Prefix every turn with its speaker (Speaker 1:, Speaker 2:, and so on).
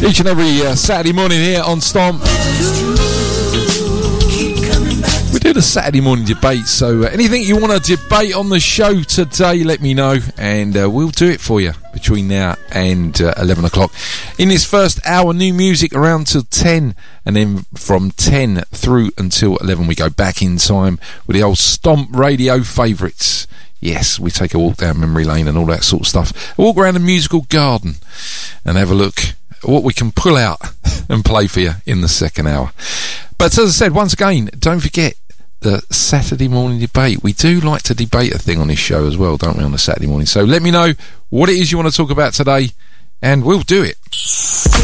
Speaker 1: Each and every Saturday morning here on Stomp. We do the Saturday morning debate, so anything you want to debate on the show today, let me know, and we'll do it for you between now and 11 o'clock. In this first hour, new music around till 10, and then from 10 through until 11, we go back in time with the old Stomp radio favourites. Yes, we take a walk down memory lane and all that sort of stuff. A walk around the musical garden and have a look at what we can pull out and play for you in the second hour. But as I said, once again, don't forget the Saturday morning debate. We do like to debate a thing on this show as well, don't we, on the Saturday morning? So let me know what it is you want to talk about today, and we'll do it.